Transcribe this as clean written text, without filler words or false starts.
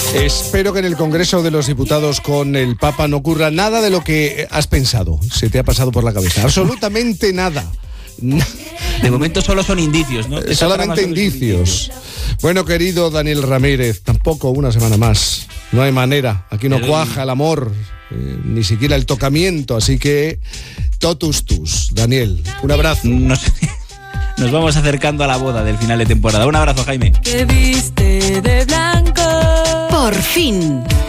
Espero que en el Congreso de los Diputados con el Papa no ocurra nada de lo que has pensado, se te ha pasado por la cabeza. Absolutamente nada. De momento solo son indicios, ¿no? Solamente indicios. Bueno, querido Daniel Ramírez, tampoco una semana más. No hay manera. Aquí no cuaja el amor, ni siquiera el tocamiento. Así que, totus tus. Daniel, un abrazo. Nos vamos acercando a la boda del final de temporada. Un abrazo, Jaime. Te viste de blanco. Por fin.